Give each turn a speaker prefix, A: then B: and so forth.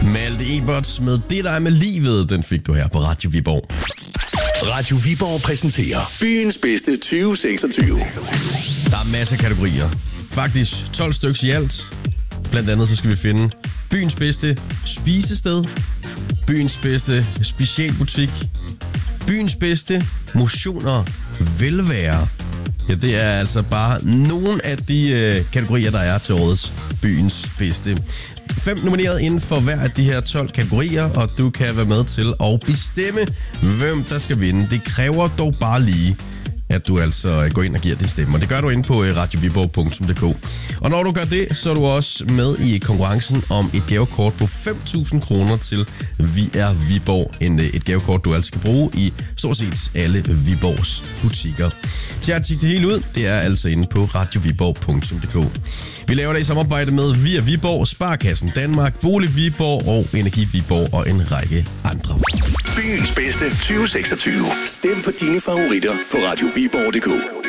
A: Malte Eberts med Det, der er med livet, den fik du her på Radio Viborg.
B: Radio Viborg præsenterer byens bedste 2026.
A: Der er masser af kategorier. Faktisk 12 stykker i alt. Blandt andet så skal vi finde byens bedste spisested, byens bedste specialbutik, byens bedste motion og velvære. Ja, det er altså bare nogle af de kategorier, der er til årets byens bedste. 5 nomineret inden for hver af de her 12 kategorier, og du kan være med til at bestemme, hvem der skal vinde. Det kræver dog bare lige, at du altså går ind og giver din stemme. Og det gør du inde på radioviborg.dk. Og når du gør det, så er du også med i konkurrencen om et gavekort på 5.000 kroner til Vi er Viborg. Et gavekort, du altså kan bruge i stort set alle Viborgs butikker. Til at tjekke det hele ud, det er altså inde på radioviborg.dk. Vi laver det i samarbejde med Vi er Viborg, Sparkassen Danmark, Bolig Viborg og Energi Viborg og en række andre.
B: Byens bedste 2026. Stem på dine favoritter på radioviborg.dk.